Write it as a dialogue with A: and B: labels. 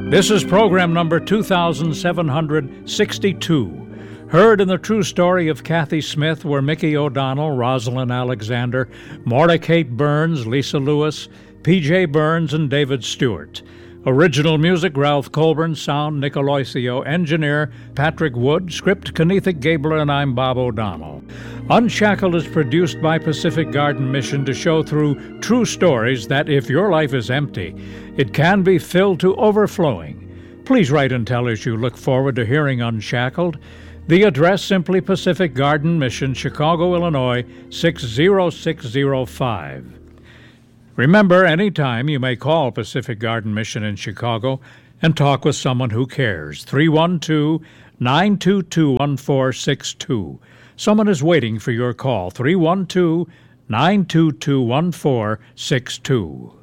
A: This is program number 2762. Heard in the true story of Kathy Smith were Mickey O'Donnell, Rosalind Alexander, Maura Kate Burns, Lisa Lewis, P.J. Burns, and David Stewart. Original music, Ralph Colburn. Sound, Nick Aloisio. Engineer, Patrick Wood. Script, Kenneth Gabler, and I'm Bob O'Donnell. Unshackled is produced by Pacific Garden Mission to show through true stories that if your life is empty, it can be filled to overflowing. Please write and tell us you look forward to hearing Unshackled. The address, simply Pacific Garden Mission, Chicago, Illinois, 60605. Remember, anytime you may call Pacific Garden Mission in Chicago and talk with someone who cares. 312-922-1462. Someone is waiting for your call. 312-922-1462.